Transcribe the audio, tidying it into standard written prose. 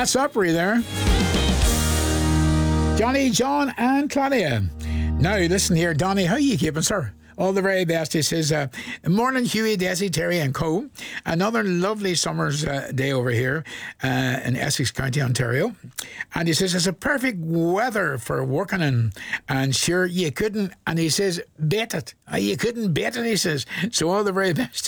That's Opry there. Johnny, John, and Claudia. Now, listen here, Donny, how are you keeping, sir? All the very best. He says, morning, Hughie, Desi, Terry, and co. Another lovely summer's day over here in Essex County, Ontario. And he says, it's a perfect weather for working in. And sure, you couldn't, and he says, bet it. You couldn't bet it, he says. So all the very best